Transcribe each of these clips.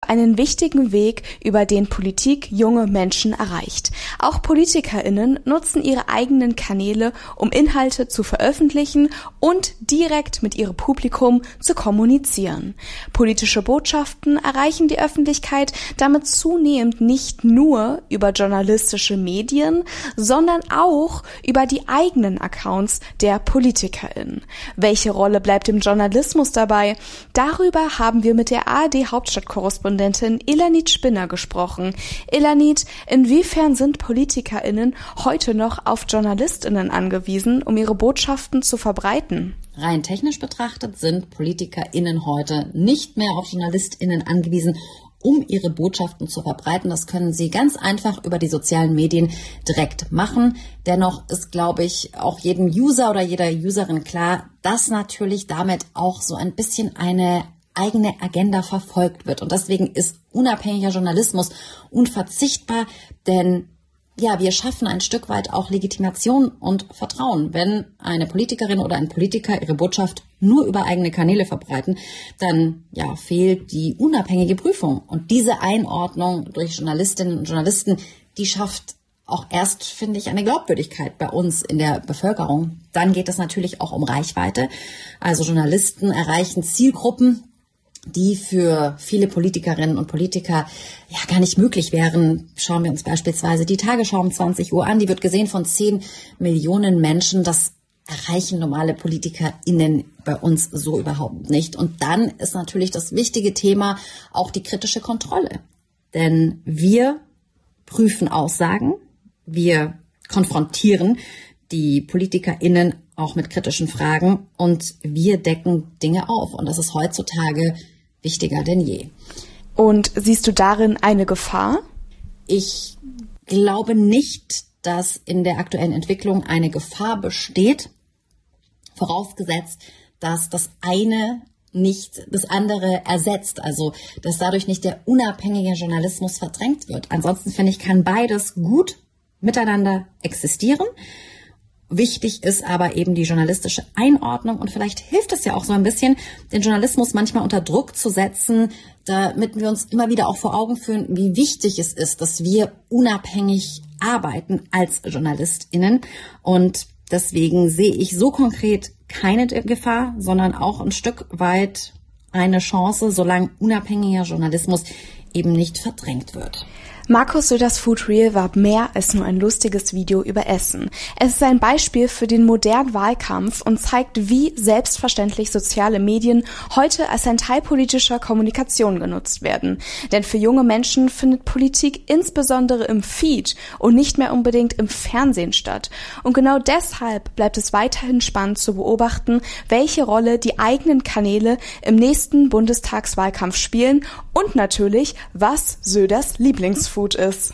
einen wichtigen Weg, über den Politik junge Menschen erreicht. Auch PolitikerInnen nutzen ihre eigenen Kanäle, um Inhalte zu veröffentlichen und direkt mit ihrem Publikum zu kommunizieren. Politische Botschaften erreichen die Öffentlichkeit damit zunehmend nicht nur über journalistische Medien, sondern auch über die eigenen Accounts der PolitikerInnen. Welche Rolle bleibt dem Journalismus dabei? Darüber haben wir mit der ARD-Hauptstadtkorrespondentin Elanit Spinner gesprochen. Elanit, inwiefern sind PolitikerInnen heute noch auf JournalistInnen angewiesen, um ihre Botschaften zu verbreiten? Rein technisch betrachtet sind PolitikerInnen heute nicht mehr auf JournalistInnen angewiesen, um ihre Botschaften zu verbreiten. Das können sie ganz einfach über die sozialen Medien direkt machen. Dennoch ist, glaube ich, auch jedem User oder jeder Userin klar, dass natürlich damit auch so ein bisschen eine eigene Agenda verfolgt wird. Und deswegen ist unabhängiger Journalismus unverzichtbar, denn ja, wir schaffen ein Stück weit auch Legitimation und Vertrauen. Wenn eine Politikerin oder ein Politiker ihre Botschaft nur über eigene Kanäle verbreiten, dann ja fehlt die unabhängige Prüfung. Und diese Einordnung durch Journalistinnen und Journalisten, die schafft auch erst, finde ich, eine Glaubwürdigkeit bei uns in der Bevölkerung. Dann geht es natürlich auch um Reichweite. Also Journalisten erreichen Zielgruppen, die für viele Politikerinnen und Politiker ja gar nicht möglich wären. Schauen wir uns beispielsweise die Tagesschau um 20 Uhr an. Die wird gesehen von 10 Millionen Menschen. Das erreichen normale PolitikerInnen bei uns so überhaupt nicht. Und dann ist natürlich das wichtige Thema auch die kritische Kontrolle. Denn wir prüfen Aussagen, wir konfrontieren die PolitikerInnen auch mit kritischen Fragen und wir decken Dinge auf. Und das ist heutzutage wichtiger denn je. Und siehst du darin eine Gefahr? Ich glaube nicht, dass in der aktuellen Entwicklung eine Gefahr besteht, vorausgesetzt, dass das eine nicht das andere ersetzt, also dass dadurch nicht der unabhängige Journalismus verdrängt wird. Ansonsten finde ich, kann beides gut miteinander existieren. Wichtig ist aber eben die journalistische Einordnung und vielleicht hilft es ja auch so ein bisschen, den Journalismus manchmal unter Druck zu setzen, damit wir uns immer wieder auch vor Augen führen, wie wichtig es ist, dass wir unabhängig arbeiten als JournalistInnen. Und deswegen sehe ich so konkret keine Gefahr, sondern auch ein Stück weit eine Chance, solange unabhängiger Journalismus eben nicht verdrängt wird. Markus Söders Food Reel war mehr als nur ein lustiges Video über Essen. Es ist ein Beispiel für den modernen Wahlkampf und zeigt, wie selbstverständlich soziale Medien heute als ein Teil politischer Kommunikation genutzt werden. Denn für junge Menschen findet Politik insbesondere im Feed und nicht mehr unbedingt im Fernsehen statt. Und genau deshalb bleibt es weiterhin spannend zu beobachten, welche Rolle die eigenen Kanäle im nächsten Bundestagswahlkampf spielen und natürlich, was Söders Lieblingsfood ist.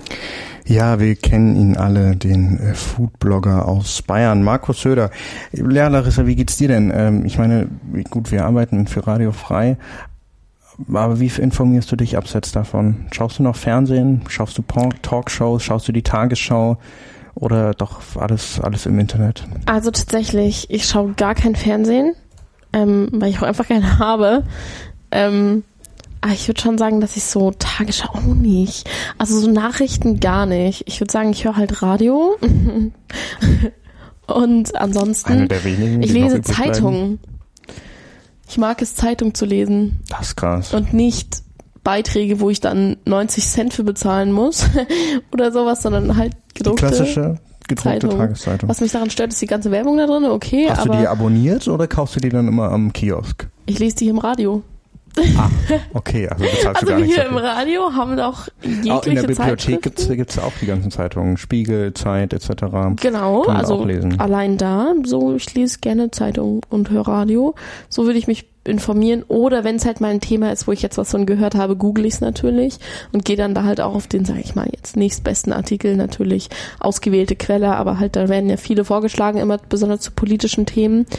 Ja, wir kennen ihn alle, den Foodblogger aus Bayern, Markus Söder. Ja, Larissa, wie geht's dir denn? Ich meine, gut, wir arbeiten für Radio Frei, aber wie informierst du dich abseits davon? Schaust du noch Fernsehen? Schaust du Talkshows? Schaust du die Tagesschau? Oder doch alles im Internet? Also tatsächlich, ich schaue gar kein Fernsehen, weil ich auch einfach gerne habe. Aber ich würde schon sagen, dass ich so Tagesschau auch nicht. Also so Nachrichten gar nicht. Ich würde sagen, ich höre halt Radio. Und ansonsten, eine der wenigen, ich lese Zeitungen. Ich mag es, Zeitung zu lesen. Das ist krass. Und nicht Beiträge, wo ich dann 90 Cent für bezahlen muss oder sowas, sondern halt gedruckte, die klassische gedruckte Tageszeitung. Was mich daran stört, ist die ganze Werbung da drin. Okay, Hast du die abonniert oder kaufst du die dann immer am Kiosk? Ich lese die im Radio. Ah, okay, also bezahlst du gar nicht hier so viel. Im Radio haben wir auch jegliche auch in der Bibliothek Zeitschriften. gibt's auch die ganzen Zeitungen, Spiegel, Zeit etc. Genau, Kann man also auch lesen. Allein da, so ich lese gerne Zeitung und höre Radio. So würde ich mich informieren. Oder wenn es halt mal ein Thema ist, wo ich jetzt was von gehört habe, google ich es natürlich und gehe dann da halt auch auf den, sage ich mal, jetzt nächstbesten Artikel, natürlich ausgewählte Quelle, aber halt da werden ja viele vorgeschlagen, immer besonders zu politischen Themen.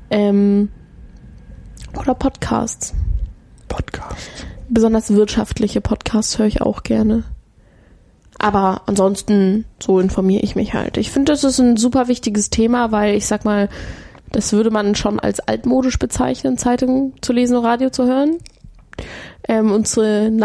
Oder Podcasts. Besonders wirtschaftliche Podcasts höre ich auch gerne. Aber ansonsten, so informiere ich mich halt. Ich finde, das ist ein super wichtiges Thema, weil ich sag mal, das würde man schon als altmodisch bezeichnen, Zeitungen zu lesen und Radio zu hören. Unsere